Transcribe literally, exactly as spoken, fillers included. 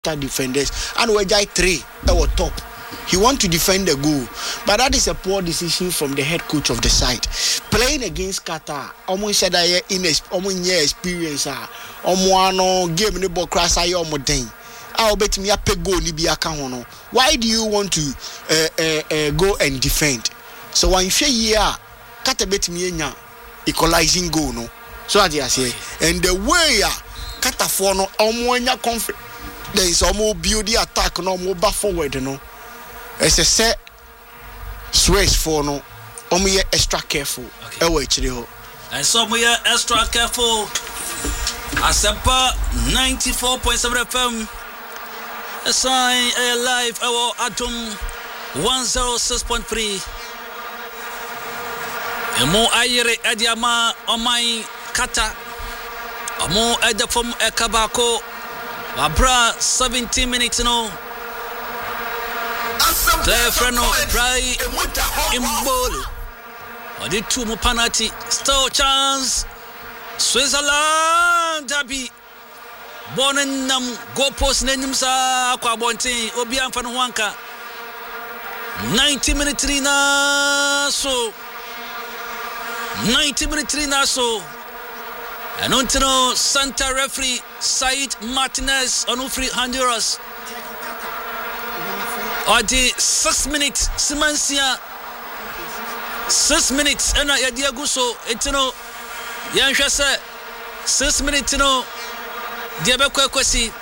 defenders and we jai three our top. He want to defend the goal, but that is a poor decision from the head coach of the side. Playing against Qatar, almost said I in almost year experience ah, almost game the ball crash I almost den. I'll bet me a peg goal ni biaka hono. Why do you want to uh, uh, uh, go and defend? So when you year, Qatar bet me nya equalizing goal no. So as I say, and the way ah Qatar for no almost nya confidence. There is almost build the attack no more back forward no. As I said, Swiss for no, omu ye extra careful. Ewe chiri ho. And so we are extra careful. Asempa ninety-four point seven F M. A sign a live our Atom one oh six point three. Emo ayere ediama omai kata. Emo edefom ekabako. Abra seventeen minutes no. Freno Brai Imbolo. Odi two mo penalty. Still chance. Switzerland Dabi. Bonenam go post nenimsa kwa bontin. Obi amfa no wanka. ninety minutes na so. ninety minutes na so. And until Santa referee Said Martinez on free Honduras. Or the six minutes Simansia six minutes and ya Diaguso etino Yanshasa six minutes no Diabeko Kwesi